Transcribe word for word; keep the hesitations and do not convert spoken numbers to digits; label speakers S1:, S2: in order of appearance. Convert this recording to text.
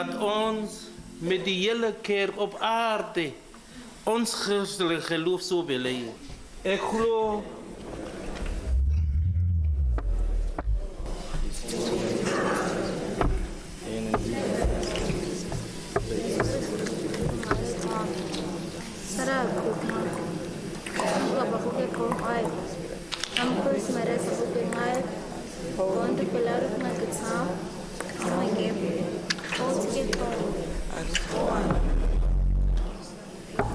S1: Dat ons met die hele kerk op aarde ons christelijke geloof zo beleven. Ik geloof
S2: Sarà,